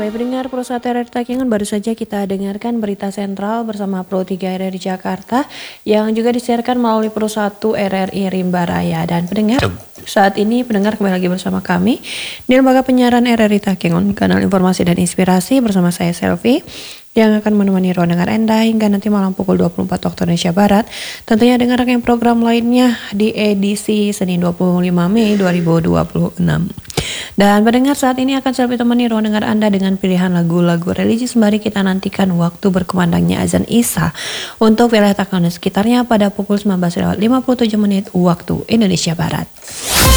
Hai pendengar Pro 1 RRI Takengon, baru saja kita dengarkan berita sentral bersama Pro 3 RRI Jakarta yang juga disiarkan melalui Pro 1 RRI Rimba Raya. Dan pendengar, saat ini pendengar kembali lagi bersama kami di lembaga penyiaran RRI Takengon, kanal informasi dan inspirasi bersama saya Selvi yang akan menemani ruang dengar Anda hingga nanti malam pukul 24 waktu Indonesia Barat. Tentunya dengarkan program lainnya di edisi Senin 25 Mei 2026. Dan pendengar, saat ini akan saya temani ruang dengar Anda dengan pilihan lagu-lagu religi sembari kita nantikan waktu berkumandangnya azan Isya untuk wilayah Takengon dan sekitarnya pada pukul 19.57 waktu Indonesia Barat.